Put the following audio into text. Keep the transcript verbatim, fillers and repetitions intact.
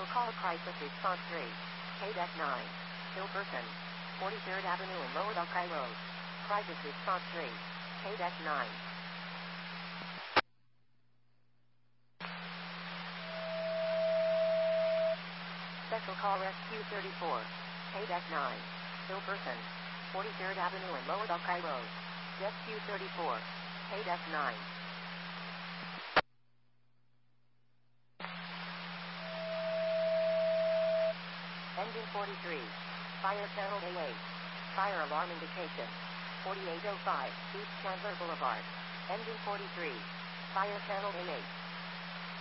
Special call crisis response three. K-Deck nine. Kill person. forty-third Avenue and Lower Buckeye Road. Crisis response three. K-Deck nine. Special call rescue thirty-four. K-Deck nine. Kill person. forty-third Avenue and Lower Buckeye Road. Rescue thirty-four. K-Deck nine. Engine forty-three. Fire channel A eight. Fire alarm indication. forty-eight oh five, East Chandler Boulevard. Engine forty-three. Fire channel A eight.